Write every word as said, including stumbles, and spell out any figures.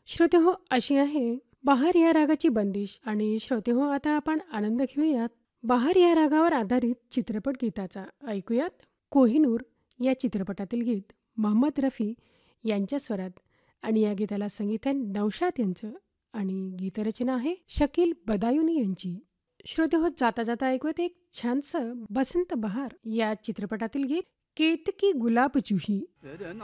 श्रोते हो, अशी आहे बहार या रागाची बंदिश. आणि श्रोते हो, आता आपण आनंद घेऊयात बहार या रागावर आधारित चित्रपट गीताचा. ऐकूयात कोहिनूर या चित्रपटातील गीत मोहम्मद रफी यांच्या स्वरात. आणि या गीताला संगीत आहे नौशाद यांचं आणि गीतरचना आहे शकील बदायुनी यांची. श्रोते हो, जाता जाता ऐकूयात एक छानसं बसंत बहार या चित्रपटातील गीत केतकी गुलाब चुही.